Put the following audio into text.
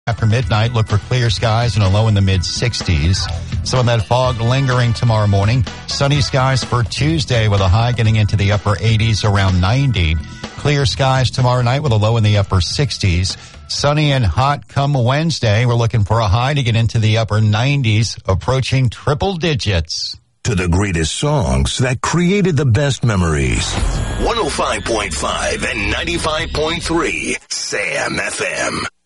After midnight, look for clear skies and a low in the mid-60s. Some of that fog lingering tomorrow morning. Sunny skies for Tuesday with a high getting into the upper 80s, around 90. Clear skies tomorrow night with a low in the upper 60s. Sunny and hot come Wednesday. We're looking for a high to get into the upper 90s, approaching triple digits. To the greatest songs that created the best memories. 105.5 and 95.3 Sam FM.